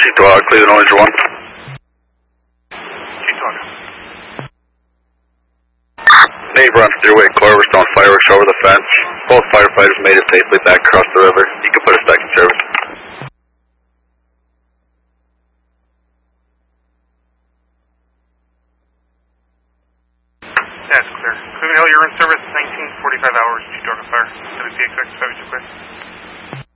G-Dog, Cleveland Orange 1. G-Dog. Neighbor on Thruway, Cloverstone, fireworks over the fence. Both firefighters made it safely back across the river. You can put us back in service. That's clear. Cleveland Hill, you're in service, 1945 hours, G-Dog fire. WPXX, 5 clear.